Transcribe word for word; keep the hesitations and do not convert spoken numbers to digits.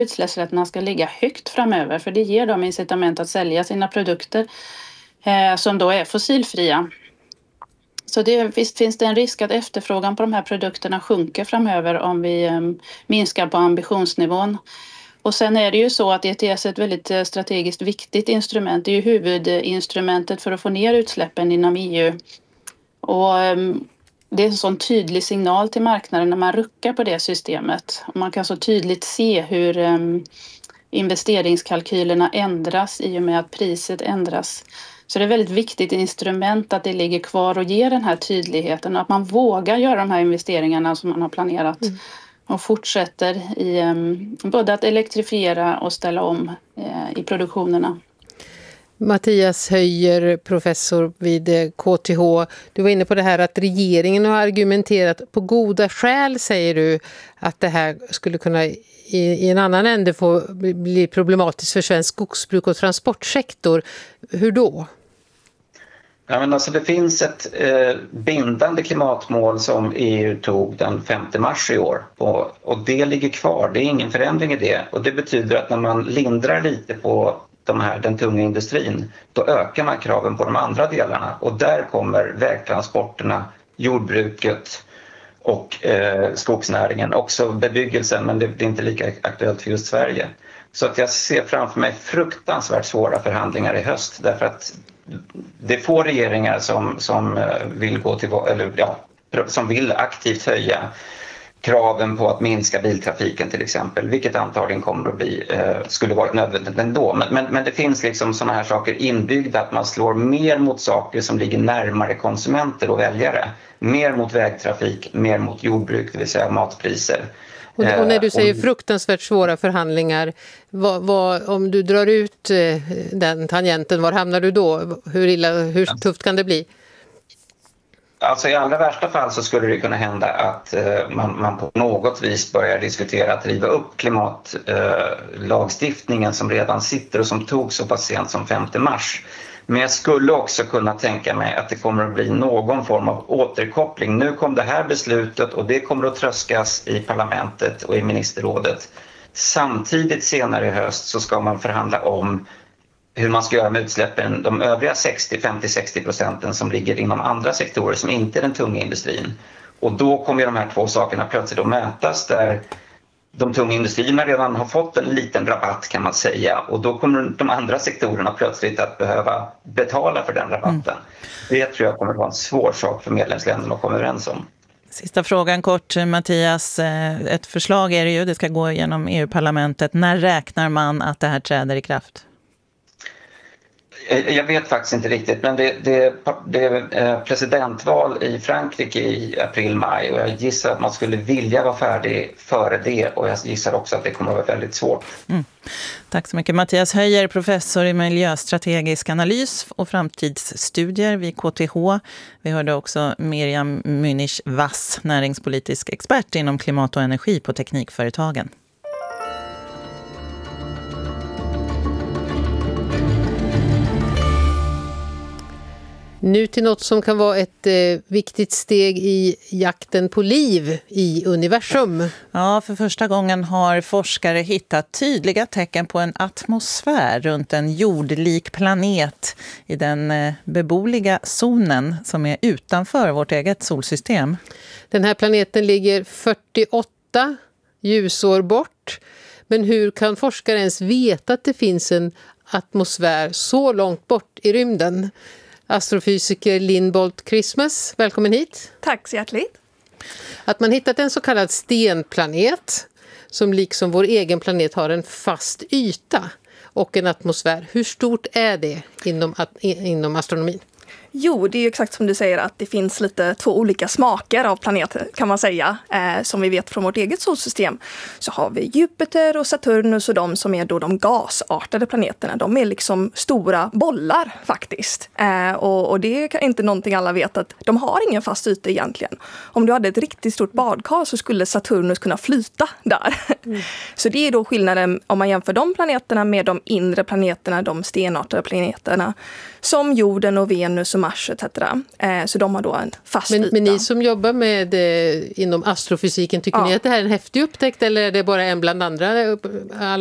utsläppsrätterna ska ligga högt framöver, för det ger dem incitament att sälja sina produkter eh, som då är fossilfria. Så det, visst finns det en risk att efterfrågan på de här produkterna sjunker framöver om vi eh, minskar på ambitionsnivån. Och sen är det ju så att E T S är ett väldigt strategiskt viktigt instrument. Det är ju huvudinstrumentet för att få ner utsläppen inom E U. Och eh, det är en sån tydlig signal till marknaden när man ruckar på det systemet. Och man kan så tydligt se hur eh, investeringskalkylerna ändras i och med att priset ändras. Så det är ett väldigt viktigt instrument att det ligger kvar och ger den här tydligheten. Att man vågar göra de här investeringarna som man har planerat. Mm. Och fortsätter i um, både att elektrifiera och ställa om uh, i produktionerna. Mattias Höjer, professor vid K T H. Du var inne på det här att regeringen har argumenterat på goda skäl, säger du, att det här skulle kunna i, i en annan ände få bli problematiskt för svensk skogsbruk och transportsektor. Hur då? Ja, men alltså det finns ett eh, bindande klimatmål som E U tog den femte mars i år och, och det ligger kvar, det är ingen förändring i det, och det betyder att när man lindrar lite på de här, den tunga industrin, då ökar man kraven på de andra delarna, och där kommer vägtransporterna, jordbruket och eh, skogsnäringen, också bebyggelsen, men det, det är inte lika aktuellt för just Sverige. Så att jag ser framför mig fruktansvärt svåra förhandlingar i höst, därför att det är få regeringar som, som vill gå till, eller ja, som vill aktivt höja kraven på att minska biltrafiken till exempel, vilket antagligen kommer att bli, eh, skulle vara nödvändigt ändå. Men, men, men det finns liksom sådana här saker inbyggda, att man slår mer mot saker som ligger närmare konsumenter och väljare. Mer mot vägtrafik, mer mot jordbruk, det vill säga matpriser. Och, och när du säger fruktansvärt svåra förhandlingar, vad, vad, om du drar ut eh, den tangenten, var hamnar du då? Hur, illa, hur tufft kan det bli? Alltså i allra värsta fall så skulle det kunna hända att eh, man, man på något vis börjar diskutera att riva upp klimatlagstiftningen eh, som redan sitter och som tog så pass sent som femte mars. Men jag skulle också kunna tänka mig att det kommer att bli någon form av återkoppling. Nu kom det här beslutet och det kommer att tröskas i parlamentet och i ministerrådet. Samtidigt senare i höst så ska man förhandla om hur man ska göra med utsläppen, de övriga sextio, femtio, sextio procenten som ligger inom andra sektorer som inte är den tunga industrin. Och då kommer de här två sakerna plötsligt att mötas, där de tunga industrierna redan har fått en liten rabatt kan man säga, och då kommer de andra sektorerna plötsligt att behöva betala för den rabatten. Mm. Det tror jag kommer att vara en svår sak för medlemsländerna att komma överens om. Sista frågan kort, Mattias. Ett förslag är det ju, det ska gå genom E U-parlamentet. När räknar man att det här träder i kraft? Jag vet faktiskt inte riktigt, men det, det, det är presidentval i Frankrike i april-maj och jag gissar att man skulle vilja vara färdig före det, och jag gissar också att det kommer att vara väldigt svårt. Mm. Tack så mycket. Mattias Höjer, professor i miljöstrategisk analys och framtidsstudier vid K T H. Vi hörde också Miriam Münich-Vass, näringspolitisk expert inom klimat och energi på Teknikföretagen. Nu till något som kan vara ett eh, viktigt steg i jakten på liv i universum. Ja, för första gången har forskare hittat tydliga tecken på en atmosfär runt en jordlik planet i den eh, beboeliga zonen som är utanför vårt eget solsystem. Den här planeten ligger fyrtioåtta ljusår bort. Men hur kan forskare ens veta att det finns en atmosfär så långt bort i rymden? Astrofysiker Lynn Bolt Christmas, välkommen hit. Tack så hjärtligt. Att man hittat en så kallad stenplanet som liksom vår egen planet har en fast yta och en atmosfär. Hur stort är det inom, inom astronomin? Jo, det är ju exakt som du säger att det finns lite två olika smaker av planeter kan man säga. Eh, som vi vet från vårt eget solsystem så har vi Jupiter och Saturnus och de som är då de gasartade planeterna. De är liksom stora bollar faktiskt. Eh, och, och det är inte någonting alla vet, att de har ingen fast yta egentligen. Om du hade ett riktigt stort badkar så skulle Saturnus kunna flyta där. Mm. Så det är då skillnaden om man jämför de planeterna med de inre planeterna, de stenartade planeterna som jorden och Venus och Mars et cetera. Eh, så de har då en fast men, yta. Men ni som jobbar med eh, inom astrofysiken, tycker ja. ni att det här är en häftig upptäckt eller är det bara en bland andra